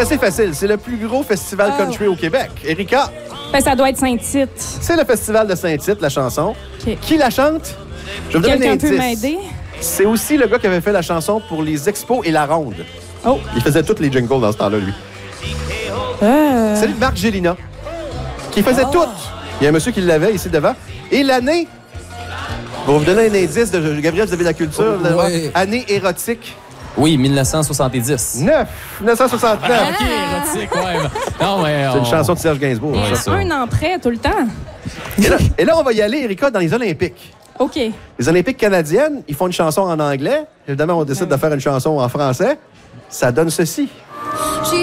assez facile. C'est le plus gros festival country au Québec. Erika? Ben, ça doit être Saint-Tite. C'est le festival de Saint-Tite, la chanson. OK. Qui la chante? Je vais vous donner un Quelqu'un peut indice. m'aider? C'est aussi le gars qui avait fait la chanson pour les expos et la ronde. Oh. Il faisait toutes les jingles dans ce temps-là, lui. C'est Marc Gélina, qui faisait toutes. Il y a un monsieur qui l'avait ici devant. Et l'année, je vais vous donner un indice. Gabriel, vous avez la culture. Oui. Année érotique. Oui, 1970. 1969. OK, érotique, ouais. Non, mais C'est une chanson de Serge Gainsbourg. Ouais, ça. ça. Un an près, tout le temps. Et là, on va y aller, Erika, dans les Olympiques. OK. Les Olympiques canadiennes, ils font une chanson en anglais. Évidemment, on décide de faire une chanson en français. Ça donne ceci.